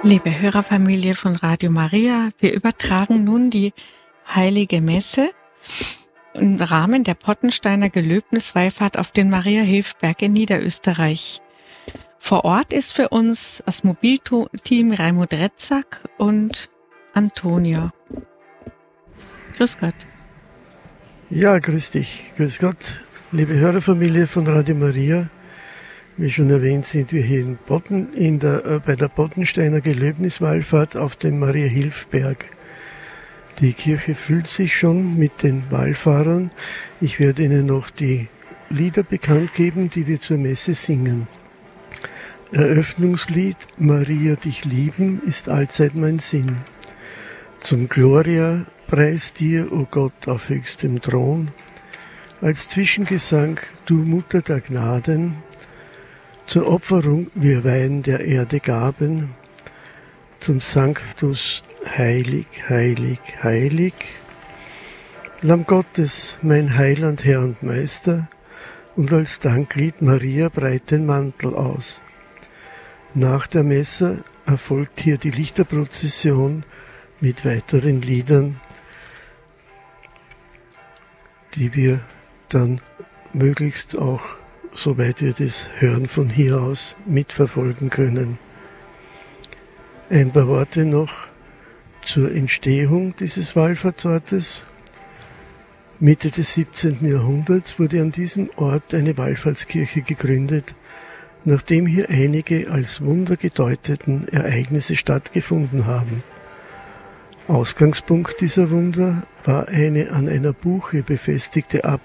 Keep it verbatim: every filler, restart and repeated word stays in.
Liebe Hörerfamilie von Radio Maria, wir übertragen nun die Heilige Messe im Rahmen der Pottensteiner Gelöbniswallfahrt auf den Maria-Hilf-Berg in Niederösterreich. Vor Ort ist für uns das Mobilteam Raimund Retzak und Antonia. Grüß Gott. Ja, grüß dich. Grüß Gott, liebe Hörerfamilie von Radio Maria. Wie schon erwähnt, sind wir hier in Potten, in der, äh, bei der Pottensteiner Gelöbniswallfahrt auf den Maria-Hilf-Berg. Die Kirche füllt sich schon mit den Wallfahrern. Ich werde Ihnen noch die Lieder bekannt geben, die wir zur Messe singen. Eröffnungslied Maria, dich lieben, ist allzeit mein Sinn. Zum Gloria, preis dir, o Gott, auf höchstem Thron. Als Zwischengesang, du Mutter der Gnaden, zur Opferung wir Wein der Erde gaben, zum Sanctus heilig, heilig, heilig. Lamm Gottes, mein Heiland, Herr und Meister, und als Danklied Maria breit den Mantel aus. Nach der Messe erfolgt hier die Lichterprozession mit weiteren Liedern, die wir dann möglichst auch, soweit wir das hören, von hier aus mitverfolgen können. Ein paar Worte noch zur Entstehung dieses Wallfahrtsortes. Mitte des siebzehnten Jahrhunderts wurde an diesem Ort eine Wallfahrtskirche gegründet, nachdem hier einige als Wunder gedeuteten Ereignisse stattgefunden haben. Ausgangspunkt dieser Wunder war eine an einer Buche befestigte